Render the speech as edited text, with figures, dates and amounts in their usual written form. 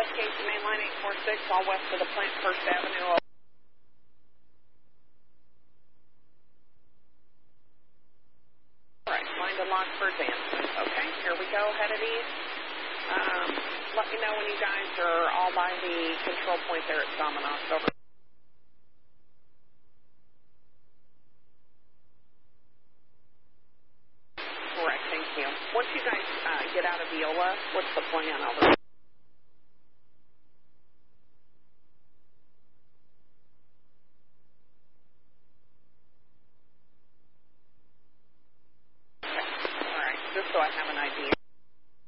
Casey Mainline 846, all west of the plant, First Avenue. All right, line to lock for advancement. Okay, here we go, headed east. Let me know when you guys are all by the control point there at Dominos. Over. Correct, thank you. Once you guys get out of Viola, what's the plan? Over. Okay, all right, just so I have an idea.